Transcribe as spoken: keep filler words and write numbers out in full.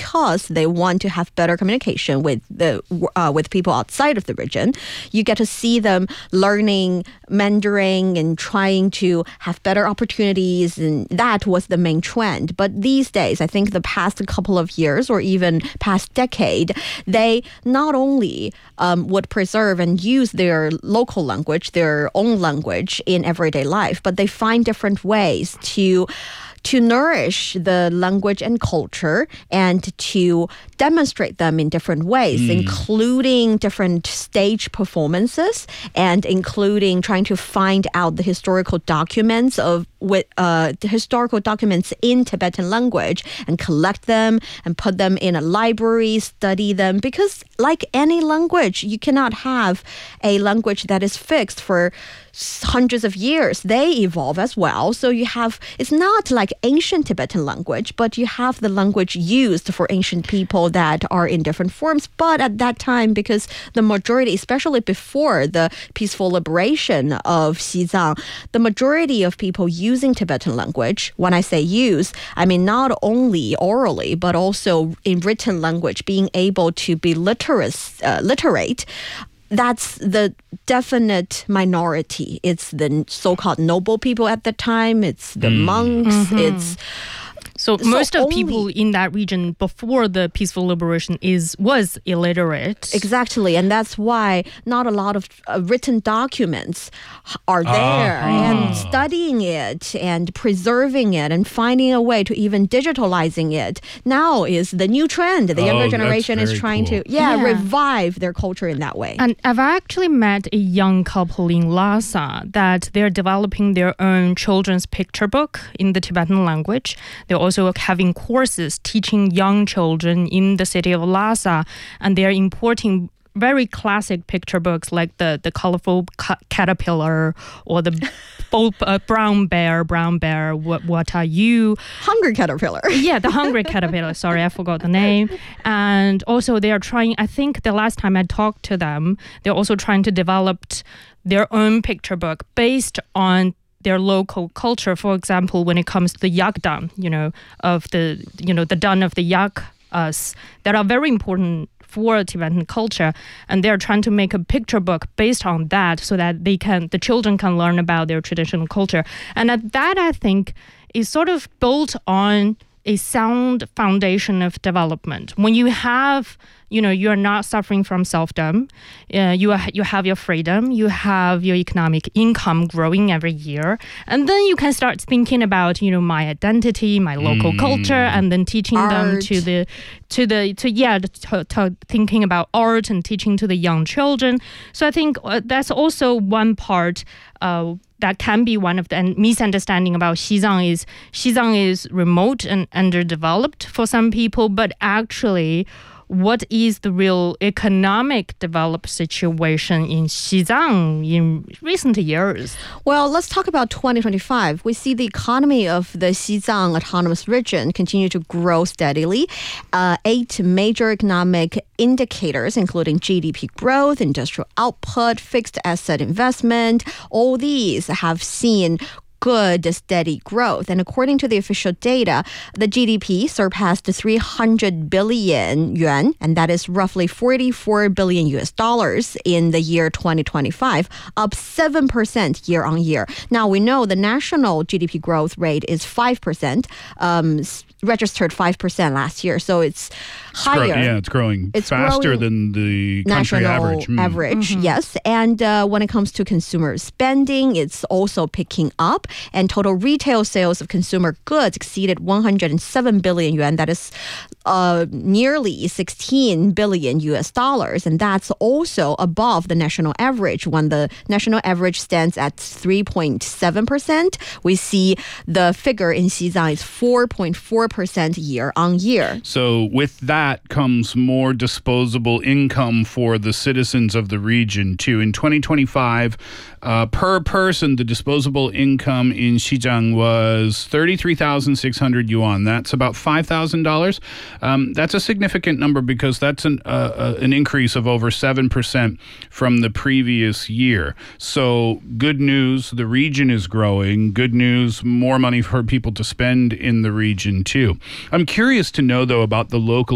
because they want to have better communication with the uh, with people outside of the region. You get to see them learning Mandarin and trying to have better opportunities, and that was the main trend. But these days, I think the past couple of years or even past decade, they not only um, would preserve and use their local language, their own language in everyday life, but they find different ways to to nourish the language and culture and to demonstrate them in different ways, mm. including different stage performances and including trying to find out the historical documents of with uh, the historical documents in Tibetan language and collect them and put them in a library, study them, because like any language, you cannot have a language that is fixed for hundreds of years. They evolve as well. So you have, it's not like ancient Tibetan language, but you have the language used for ancient people that are in different forms. But at that time, because the majority, especially before the peaceful liberation of Xizang, the majority of people using Tibetan language, when I say use, I mean not only orally, but also in written language, being able to be literate, uh, literate, that's the definite minority. It's the so-called noble people at the time. It's the mm. monks. Mm-hmm. It's So, so most of people in that region before the peaceful liberation is was illiterate. Exactly, and that's why not a lot of uh, written documents are there. Uh-huh. And studying it and preserving it and finding a way to even digitalizing it now is the new trend. The younger oh, generation is trying cool. to yeah, yeah revive their culture in that way. And I've actually met a young couple in Lhasa that they're developing their own children's picture book in the Tibetan language. They're also having courses teaching young children in the city of Lhasa, and they're importing very classic picture books like the, the colorful ca- caterpillar or the bold, uh, brown bear, brown bear, what, what are you? Hungry caterpillar. Yeah, the hungry caterpillar. Sorry, I forgot the name. And also they are trying, I think the last time I talked to them, they're also trying to develop their own picture book based on their local culture. For example, when it comes to the yakdan, you know, of the, you know, the dun of the yak us that are very important for Tibetan culture, and they're trying to make a picture book based on that so that they can, the children can learn about their traditional culture. And that, I think, is sort of built on a sound foundation of development. When you have, you know, you're not suffering from self-dom, uh, you, are, you have your freedom, you have your economic income growing every year, and then you can start thinking about, you know, my identity, my local mm. culture, and then teaching art. them to the, to the, to, yeah, to, to thinking about art and teaching to the young children. So I think uh, that's also one part uh, that can be one of the and misunderstanding about Xizang is Xizang is remote and underdeveloped for some people, but actually what is the real economic developed situation in Xizang in recent years? Well, let's talk about twenty twenty-five. We see the economy of the Xizang Autonomous Region continue to grow steadily. Uh, eight major economic indicators, including G D P growth, industrial output, fixed asset investment, all these have seen good, steady growth. And according to the official data, the G D P surpassed three hundred billion yuan, and that is roughly forty-four billion U S dollars in the year twenty twenty-five, up seven percent year on year. Now, we know the national G D P growth rate is five percent, um, registered five percent last year. So it's, it's higher. Grow, yeah, it's growing it's faster growing than the country national average. Mm. average, mm-hmm. yes. And uh, when it comes to consumer spending, it's also picking up. And total retail sales of consumer goods exceeded one hundred seven billion yuan. That is uh, nearly sixteen billion U S dollars. And that's also above the national average. When the national average stands at three point seven percent, we see the figure in Xizang is four point four percent year on year. So with that comes more disposable income for the citizens of the region too. In twenty twenty-five, uh, per person, the disposable income in Xizang was thirty-three thousand six hundred yuan. That's about five thousand dollars. Um, that's a significant number because that's an, uh, uh, an increase of over seven percent from the previous year. So good news, the region is growing. Good news, more money for people to spend in the region too. I'm curious to know, though, about the local